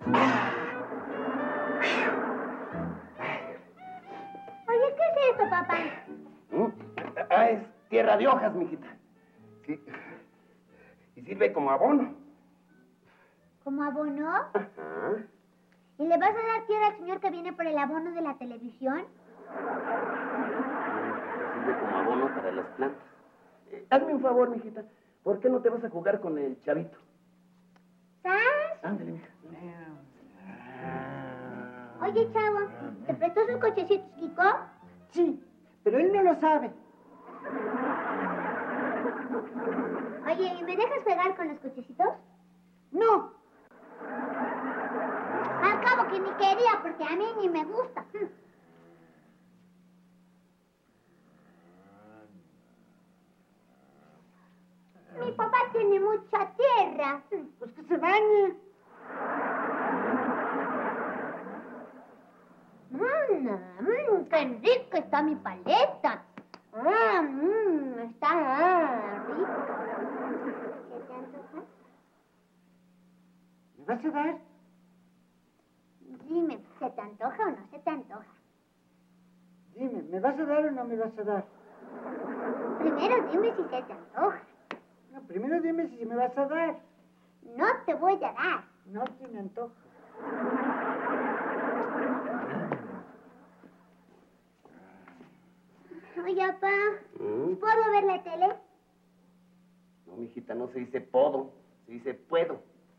Oye, ¿qué es esto, papá? Es tierra de hojas, mijita. Sí. Y sirve como abono. ¿Como abono? Ajá. ¿Y le vas a dar tierra al señor que viene por el abono de la televisión? Sirve como abono para las plantas. Hazme un favor, mijita. ¿Por qué no te vas a jugar con el chavito? ¿Sabes? Ándale, mija. Oye, chavo, ¿te prestó sus cochecitos, Kiko? Sí, pero él no lo sabe. Oye, ¿y me dejas jugar con los cochecitos? No. Al cabo que ni quería, porque a mí ni me gusta. Mi papá tiene mucha tierra. Pues que se bañe. ¡Qué rica está mi paleta! Está rica. ¿Qué te antoja? ¿Me vas a dar? Dime, ¿se te antoja o no se te antoja? Dime, ¿me vas a dar o no me vas a dar? Primero dime si se te antoja. No, primero dime si me vas a dar. No te voy a dar. No se me antoja. Oye, papá, ¿puedo ver la tele? No, mijita, no se dice podo, se dice puedo.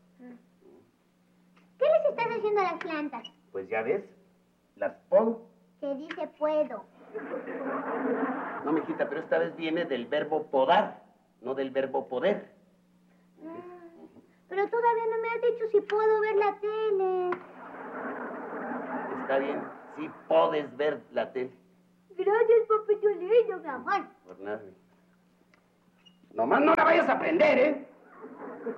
¿Qué les estás haciendo a las plantas? Pues ya ves, las podo. Se dice puedo. No, mijita, pero esta vez viene del verbo podar, no del verbo poder. Pero todavía no me has dicho si puedo ver la tele. Está bien, sí podes ver la tele. Gracias, papito lindo, mi amor. Por nada. Nomás no la vayas a prender, ¿eh?